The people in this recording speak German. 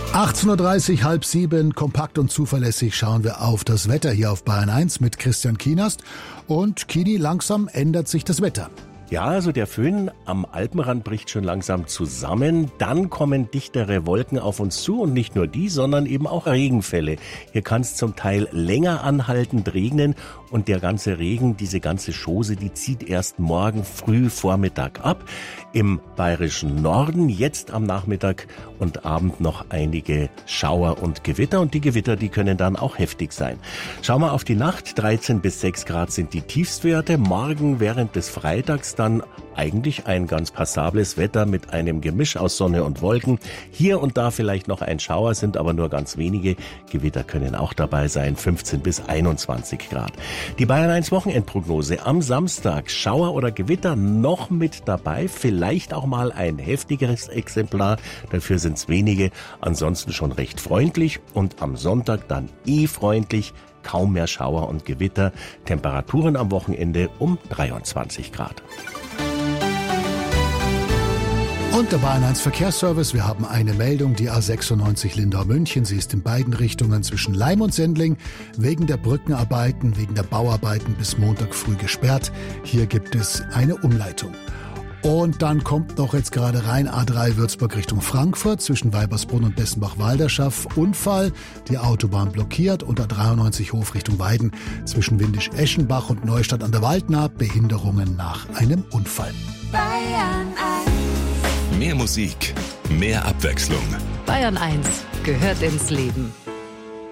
18.30 Uhr, halb sieben, kompakt und zuverlässig schauen wir auf das Wetter hier auf Bayern 1 mit Christian Kienast. Und Kini, langsam ändert sich das Wetter. Ja, also der Föhn am Alpenrand bricht schon langsam zusammen. Dann kommen dichtere Wolken auf uns zu und nicht nur die, sondern eben auch Regenfälle. Hier kann es zum Teil länger anhaltend regnen und der ganze Regen, diese ganze Chose, die zieht erst morgen früh Vormittag ab. Im bayerischen Norden jetzt am Nachmittag und Abend noch einige Schauer und Gewitter. Und die Gewitter, die können dann auch heftig sein. Schauen wir auf die Nacht. 13 bis 6 Grad sind die Tiefstwerte. Morgen während des Freitags dann eigentlich ein ganz passables Wetter mit einem Gemisch aus Sonne und Wolken. Hier und da vielleicht noch ein Schauer, sind aber nur ganz wenige. Gewitter können auch dabei sein, 15 bis 21 Grad. Die Bayern 1 Wochenendprognose am Samstag. Schauer oder Gewitter noch mit dabei, vielleicht auch mal ein heftigeres Exemplar. Dafür sind es wenige, ansonsten schon recht freundlich. Und am Sonntag dann freundlich. Kaum mehr Schauer und Gewitter. Temperaturen am Wochenende um 23 Grad. Und der Bayern 1 Verkehrsservice. Wir haben eine Meldung, die A96 Lindau-München. Sie ist in beiden Richtungen zwischen Laim und Sendling wegen der Brückenarbeiten, wegen der Bauarbeiten bis Montag früh gesperrt. Hier gibt es eine Umleitung. Und dann kommt noch jetzt gerade rein A3 Würzburg Richtung Frankfurt zwischen Weibersbrunn und Bessenbach-Walderschaff. Unfall, die Autobahn blockiert und A93 Hof Richtung Weiden zwischen Windisch-Eschenbach und Neustadt an der Waldnaht. Behinderungen nach einem Unfall. Bayern 1. Mehr Musik, mehr Abwechslung. Bayern 1 gehört ins Leben.